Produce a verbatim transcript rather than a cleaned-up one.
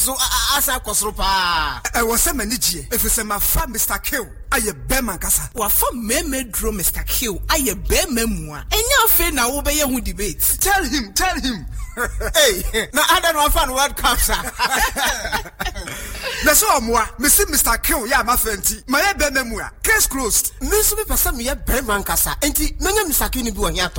So asa kwosoro pa. E wo se manigie. Efese ma fa Mister Kill. Aye Bema kasa. Wa fa meme dro Mister Kill. Aye Bema mu a. Enya afi na wo be ye hu debate. Tell him, tell him. Hey, na ada no fan World Cup sa. Na so amwa, me see Mister Kill ya ma fenti. Ma ye Bema mu a. Case closed. Me so be pesa me ye Bema kasa. Enti menye Mister Kill ni bi wo nya to.